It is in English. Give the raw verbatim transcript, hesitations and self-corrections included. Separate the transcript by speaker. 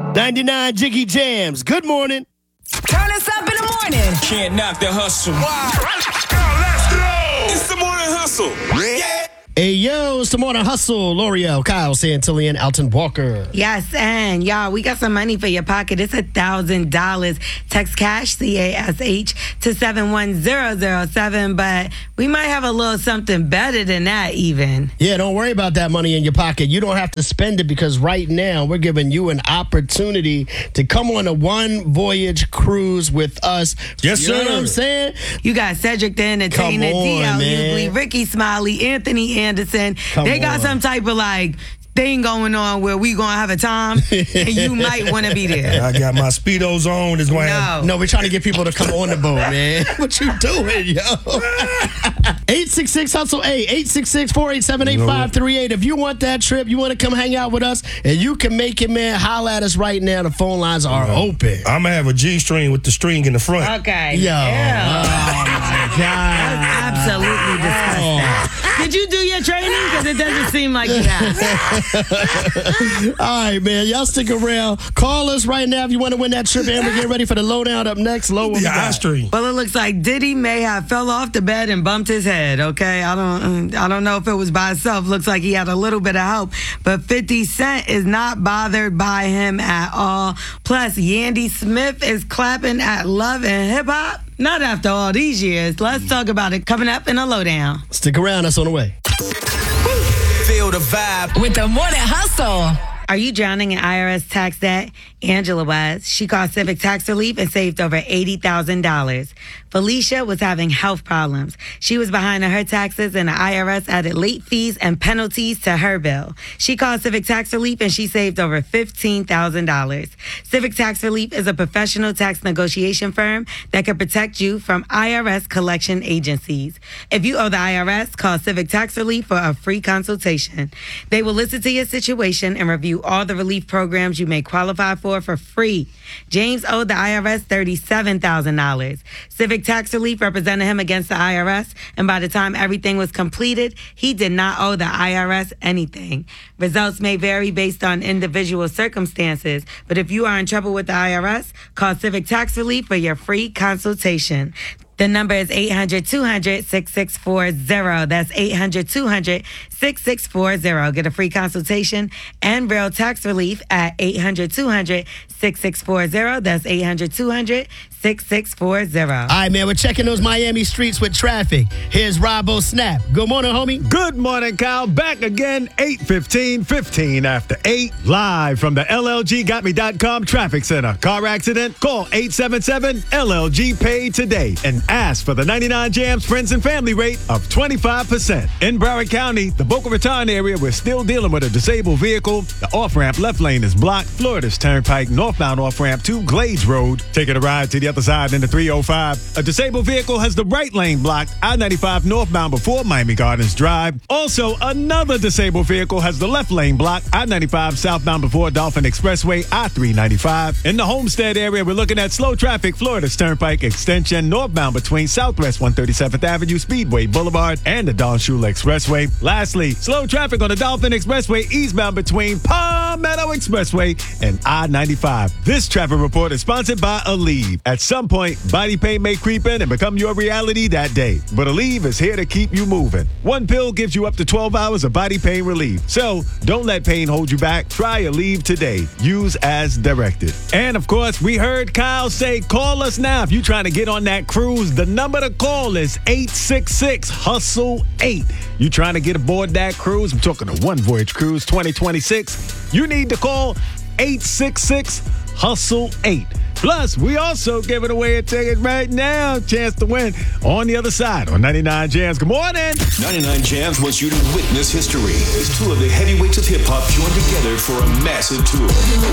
Speaker 1: ninety-nine Jiggy Jams. Good morning.
Speaker 2: Turn us up in the morning.
Speaker 3: Can't knock the hustle.
Speaker 4: Wow. Let's go.
Speaker 3: It's the morning hustle.
Speaker 4: Yeah.
Speaker 1: Hey, yo, it's the Morning Hustle. L'Oreal, Kyle Santillan, Alton Walker.
Speaker 2: Yes, and y'all, we got some money for your pocket. It's one thousand dollars. Text cash, C A S H, to seven one zero zero seven, but we might have a little something better than that even.
Speaker 1: Yeah, don't worry about that money in your pocket. You don't have to spend it because right now we're giving you an opportunity to come on a one voyage cruise with us.
Speaker 4: Yes,
Speaker 1: you know
Speaker 4: sir.
Speaker 1: what I'm saying?
Speaker 2: You got Cedric the Entertainer,
Speaker 1: Come on,
Speaker 2: D L
Speaker 1: man.
Speaker 2: Hughley, Ricky Smiley, Anthony Anderson.
Speaker 1: Come
Speaker 2: they got
Speaker 1: on.
Speaker 2: some type of like thing going on where we gonna have a time and you might want to be there.
Speaker 4: I got my Speedos on. It's going to have.
Speaker 2: No.
Speaker 1: No, we're trying to get people to come on the boat, man. What you doing, yo? eight six six hustle A, eight six six, four eight seven, eight five three eight. If you want that trip, you want to come hang out with us, and you can make it, man, holla at us right now. The phone lines are open.
Speaker 4: I'm going to have a G string with the string in the front.
Speaker 2: Okay.
Speaker 1: Yo.
Speaker 2: Yeah.
Speaker 1: Oh, my God.
Speaker 2: Absolutely disgusting. Did you do your training? Because it doesn't seem like you have.
Speaker 1: All right, man. Y'all stick around. Call us right now if you want to win that trip, and we're getting ready for the lowdown up next. Low, what we
Speaker 4: The eye
Speaker 1: got?
Speaker 4: string.
Speaker 2: Well, it looks like Diddy may have fell off the bed and bumped his head. Okay, I don't, I don't know if it was by itself. Looks like he had a little bit of help, but fifty Cent is not bothered by him at all. Plus, Yandy Smith is clapping at Love and Hip Hop. Not after all these years. Let's talk about it coming up in a lowdown.
Speaker 1: Stick around. That's on the way.
Speaker 3: Feel the vibe.
Speaker 5: With the morning hustle.
Speaker 2: Are you drowning in I R S tax debt? Angela was. She called Civic Tax Relief and saved over eighty thousand dollars. Felicia was having health problems. She was behind on her taxes and the I R S added late fees and penalties to her bill. She called Civic Tax Relief and she saved over fifteen thousand dollars. Civic Tax Relief is a professional tax negotiation firm that can protect you from I R S collection agencies. If you owe the I R S, call Civic Tax Relief for a free consultation. They will listen to your situation and review all the relief programs you may qualify for for free. James owed the I R S thirty-seven thousand dollars. Civic Tax Relief represented him against the I R S, and by the time everything was completed, he did not owe the I R S anything. Results may vary based on individual circumstances, but if you are in trouble with the I R S, call Civic Tax Relief for your free consultation. The number is eight hundred, two hundred, six six four zero. That's eight hundred, two hundred, six six four zero. Get a free consultation and real tax relief at eight hundred, two hundred, six six four zero. That's eight hundred, two hundred, six six four zero.
Speaker 1: All right, man. We're checking those Miami streets with traffic. Here's Robbo Snap. Good morning, homie.
Speaker 6: Good morning, Kyle. Back again, eight fifteen, fifteen after eight. Live from the L L G got me dot com Traffic Center. Car accident? Call eight seven seven L L G Pay today and ask for the ninety-nine Jams Friends and Family rate of twenty-five percent. In Broward County, the Boca Raton area, we're still dealing with a disabled vehicle. The off-ramp left lane is blocked. Florida's Turnpike northbound off-ramp to Glades Road. Taking a ride to the other side in the three oh five. A disabled vehicle has the right lane blocked. I ninety-five northbound before Miami Gardens Drive. Also, another disabled vehicle has the left lane blocked. I ninety-five southbound before Dolphin Expressway. I three ninety-five. In the Homestead area, we're looking at slow traffic. Florida's Turnpike extension northbound between Southwest one thirty-seventh Avenue, Speedway Boulevard, and the Don Shula Expressway. Lastly, slow traffic on the Dolphin Expressway eastbound between Palmetto Expressway and I ninety-five. This traffic report is sponsored by Aleve. At some point, body pain may creep in and become your reality that day. But Aleve is here to keep you moving. One pill gives you up to twelve hours of body pain relief. So don't let pain hold you back. Try Aleve today. Use as directed. And of course, we heard Kyle say, call us now if you're trying to get on that cruise. The number to call is eight six six, hustle eight. You trying to get aboard that cruise? I'm talking a One Voyage Cruise twenty twenty-six. You need to call eight six six, hustle eight. Plus, we also giving away a ticket right now. Chance to win on the other side on ninety-nine Jams. Good morning.
Speaker 7: ninety-nine Jams wants you to witness history as two of the heavyweights of hip-hop join together for a massive tour.